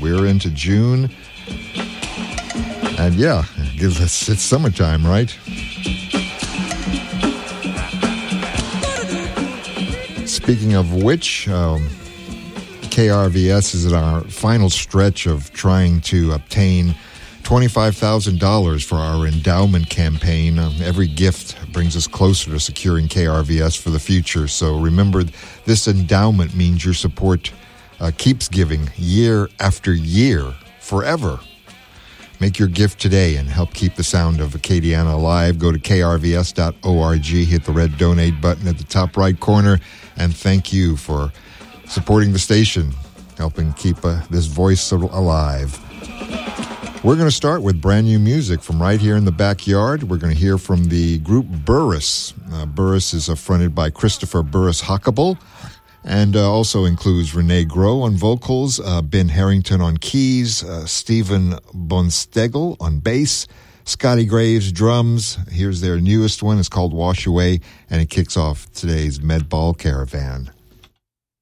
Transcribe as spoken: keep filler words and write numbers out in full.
We're into June. And yeah, it's, it's summertime, right? Speaking of which, um, K R V S is in our final stretch of trying to obtain twenty-five thousand dollars for our endowment campaign. Um, every gift brings us closer to securing K R V S for the future. So remember, this endowment means your support uh, keeps giving year after year, forever. Make your gift today and help keep the sound of Acadiana alive. Go to K R V S dot org, hit the red donate button at the top right corner, and thank you for supporting the station, helping keep uh, this voice alive. We're going to start with brand new music from right here in the backyard. We're going to hear from the group Burris. Uh, Burris is uh, fronted by Christopher Burris Huckable, and uh, also includes Renee Groh on vocals, uh, Ben Harrington on keys, uh, Stephen Bonstegel on bass, Scotty Graves drums. Here's their newest one. It's called Wash Away, and it kicks off today's Med Ball Caravan.